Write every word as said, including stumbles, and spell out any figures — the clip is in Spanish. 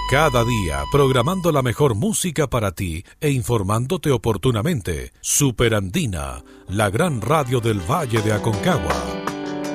Cada día, programando la mejor música para ti e informándote oportunamente. Super Andina, la gran radio del Valle de Aconcagua.